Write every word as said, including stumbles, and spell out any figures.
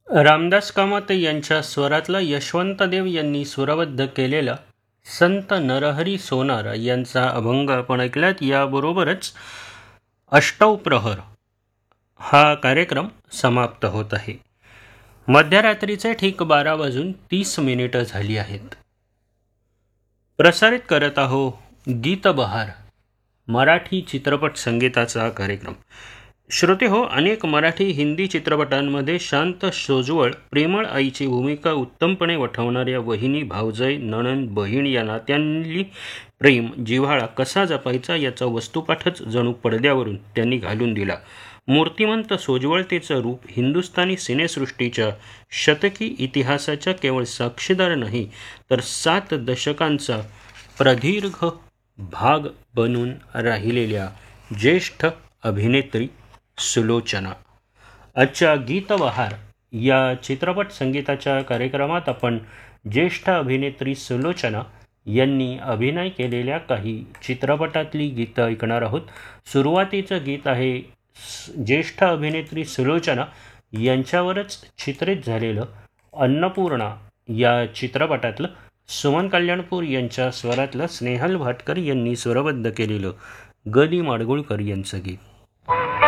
रामदास कामत यांच्या स्वरातला यशवंतदेव यांनी स्वरबद्ध केलेला संत नरहरी सोनार यांचा अभंग आपण ऐकलात. याबरोबरच अष्टौ प्रहर हा कार्यक्रम समाप्त होत आहे. मध्यरात्रीचे ठीक बारा वाजून तीस मिनिटं झाली आहेत. प्रसारित करत आहो गीतबहार मराठी चित्रपट संगीताचा कार्यक्रम. श्रोते हो, अनेक मराठी हिंदी चित्रपटांमध्ये शांत, सोज्वळ, प्रेमळ आईची भूमिका उत्तमपणे वठवणाऱ्या वहिनी, भावजय, नणंद, बहीण या नात्यांनी प्रेम, जिव्हाळा कसा जपायचा याचा वस्तुपाठच जणू पडद्यावरून त्यांनी घालून दिला. मूर्तिमंत सोज्वळतेचं रूप हिंदुस्थानी सिनेसृष्टीच्या शतकी इतिहासाच्या केवळ साक्षीदार नाही, तर सात दशकांचा प्रदीर्घ भाग बनून राहिलेल्या ज्येष्ठ अभिनेत्री सुलोचना. आजच्या गीतबहार या चित्रपट संगीताच्या कार्यक्रमात आपण ज्येष्ठ अभिनेत्री सुलोचना यांनी अभिनय केलेल्या काही चित्रपटातली गीतं ऐकणार आहोत. सुरुवातीचं गीत आहे ज्येष्ठ अभिनेत्री सुलोचना यांच्यावरच चित्रित झालेलं अन्नपूर्णा या चित्रपटातलं सुमन कल्याणपूर यांच्या स्वरातलं स्नेहल भाटकर यांनी स्वरबद्ध केलेलं ग दी माडगुळकर यांचं गीत.